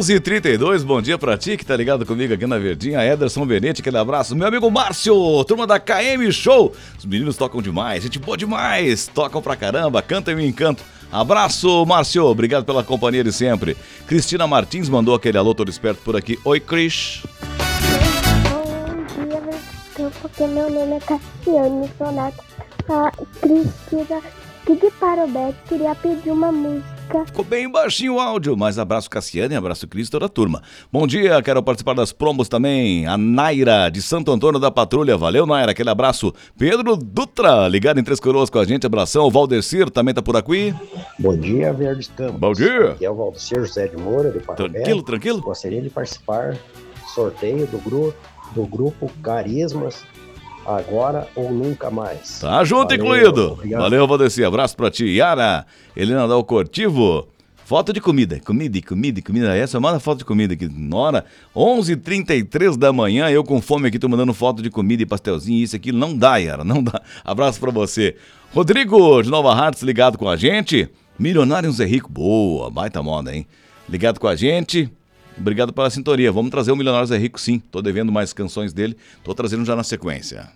11h32, bom dia pra ti que tá ligado comigo aqui na Verdinha. Ederson Benete, aquele abraço. Meu amigo Márcio, turma da KM Show. Os meninos tocam demais, gente boa demais. Tocam pra caramba, cantam e me encantam. Abraço, Márcio, obrigado pela companhia de sempre. Cristina Martins mandou aquele alô todo esperto por aqui. Oi, Cris. Bom dia, porque meu nome é Cassiane Sonato. A Cristina, que de Parobé, queria pedir uma música. Ficou bem baixinho o áudio, mas abraço Cassiane, abraço Cris, toda a turma. Bom dia, quero participar das promos também. A Naira, de Santo Antônio da Patrulha. Valeu, Naira, aquele abraço. Pedro Dutra, ligado em Três Coroas com a gente, abração. O Valdecir também tá por aqui. Bom dia, Verdes Campos. Bom dia. Aqui é o Valdecir José de Moura, de Parobé. Tranquilo? Gostaria de participar do sorteio do grupo Carismas, Agora ou Nunca Mais. Tá junto, valeu, incluído. Obrigado. Valeu, Valdecir. Abraço pra ti. Yara, Helena Dal Cortivo. Foto de comida. Comida. Essa, manda foto de comida aqui. Nora, 11h33 da manhã, eu com fome aqui, tô mandando foto de comida e pastelzinho. Isso aqui não dá, Yara, não dá. Abraço pra você. Rodrigo, de Nova Hartz, ligado com a gente. Milionário Zé Rico. Boa, baita moda, hein? Ligado com a gente. Obrigado pela sintonia. Vamos trazer o Milionário Zé Rico, sim. Tô devendo mais canções dele. Tô trazendo já na sequência.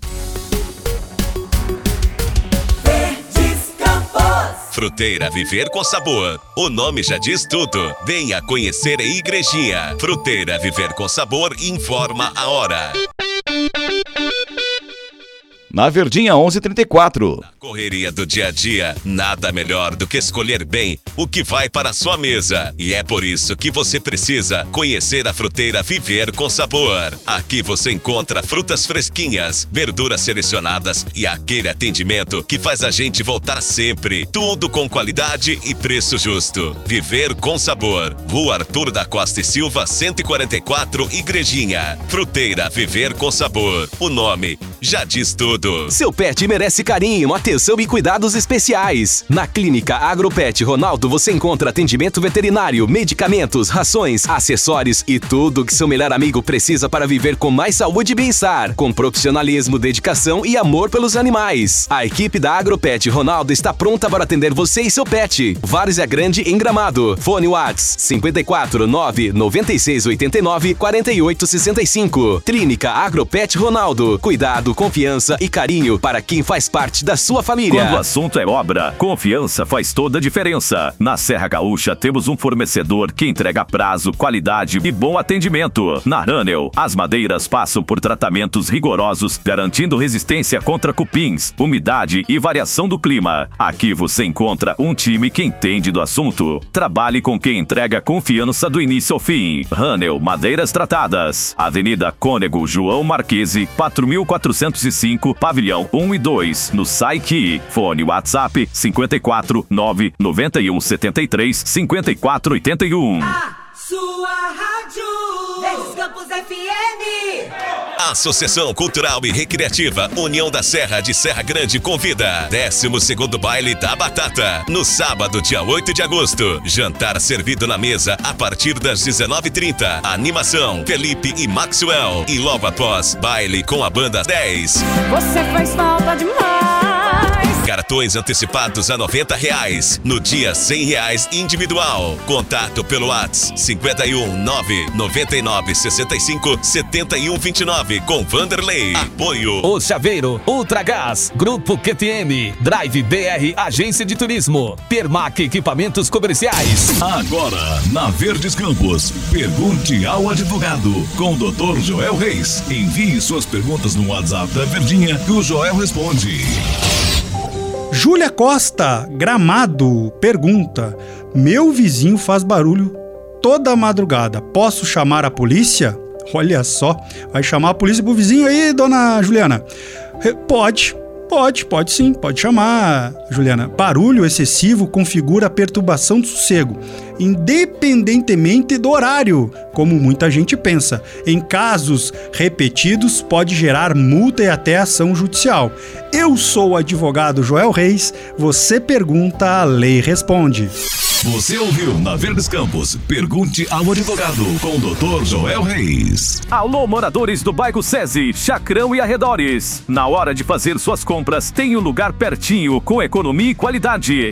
Fruteira Viver com Sabor. O nome já diz tudo. Venha conhecer a Igrejinha. Fruteira Viver com Sabor informa a hora. Na Verdinha, 11h34. Na correria do dia a dia, nada melhor do que escolher bem o que vai para a sua mesa. E é por isso que você precisa conhecer a Fruteira Viver com Sabor. Aqui você encontra frutas fresquinhas, verduras selecionadas e aquele atendimento que faz a gente voltar sempre. Tudo com qualidade e preço justo. Viver com Sabor. Rua Arthur da Costa e Silva, 144, Igrejinha. Fruteira Viver com Sabor. O nome já diz tudo. Seu pet merece carinho, atenção e cuidados especiais. Na Clínica Agropet Ronaldo você encontra atendimento veterinário, medicamentos, rações, acessórios e tudo que seu melhor amigo precisa para viver com mais saúde e bem-estar, com profissionalismo, dedicação e amor pelos animais. A equipe da Agropet Ronaldo está pronta para atender você e seu pet. Várzea Grande em Gramado. Fone Whats 54 9 96 89 48 65. Clínica Agropet Ronaldo. Cuidado, confiança e carinho para quem faz parte da sua família. Quando o assunto é obra, confiança faz toda a diferença. Na Serra Gaúcha temos um fornecedor que entrega prazo, qualidade e bom atendimento. Na Ranel, as madeiras passam por tratamentos rigorosos, garantindo resistência contra cupins, umidade e variação do clima. Aqui você encontra um time que entende do assunto. Trabalhe com quem entrega confiança do início ao fim. Ranel Madeiras Tratadas. Avenida Cônego João Marquese, 4405, Pavilhão 1 e 2, no SAIQ. Fone WhatsApp 54 9 91 73 54 81. Sua rádio Verdes Campos FM. Associação Cultural e Recreativa União da Serra de Serra Grande convida 12º Baile da Batata, no sábado, dia 8 de agosto. Jantar servido na mesa a partir das 19h30. Animação Felipe e Maxwell. E logo após, baile com a banda 10. Você faz falta demais. Cartões antecipados a R$90. No dia R$100 individual. Contato pelo WhatsApp 51 9 99 65 71 29 com Vanderlei. Apoio O Chaveiro, Ultragás, Grupo QTM, Drive BR Agência de Turismo, Permac Equipamentos Comerciais. Agora, na Verdes Campos, pergunte ao advogado com o Dr. Joel Reis. Envie suas perguntas no WhatsApp da Verdinha que o Joel responde. Júlia Costa, Gramado, pergunta: meu vizinho faz barulho toda madrugada, posso chamar a polícia? Olha só, vai chamar a polícia pro vizinho aí, dona Juliana? Pode sim, pode chamar, Juliana. Barulho excessivo configura perturbação do sossego, independentemente do horário, como muita gente pensa. Em casos repetidos, pode gerar multa e até ação judicial. Eu sou o advogado Joel Reis, você pergunta, a lei responde. Você ouviu na Verdes Campos, pergunte ao advogado com o Dr. Joel Reis. Alô, moradores do bairro SESI, Chacrão e arredores. Na hora de fazer suas compras, tem um lugar pertinho com economia e qualidade.